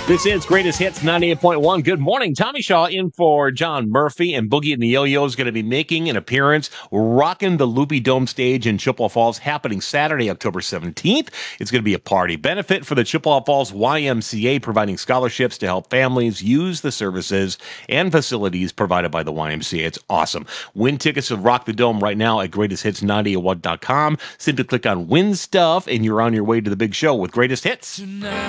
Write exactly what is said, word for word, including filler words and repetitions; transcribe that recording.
This is Greatest Hits ninety-eight point one. Good morning. Tommy Shaw in for John Murphy, and Boogie and the Yo-Yo is going to be making an appearance, rocking the Loopy Dome stage in Chippewa Falls, happening Saturday, October seventeenth. It's going to be a party benefit for the Chippewa Falls Y M C A, providing scholarships to help families use the services and facilities provided by the Y M C A. It's awesome. Win tickets to Rock the Dome right now at greatest hits ninety-eight one dot com. Simply click on Win Stuff, and you're on your way to the big show with Greatest Hits. Tonight.